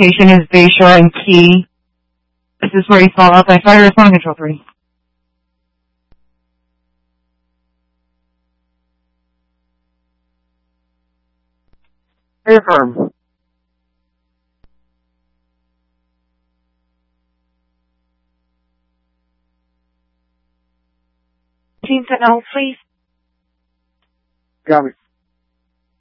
location is Bayshore and Key. This is where you fall out by fire. Respond control 3. Affirm. Team Sentinel, please. Got me.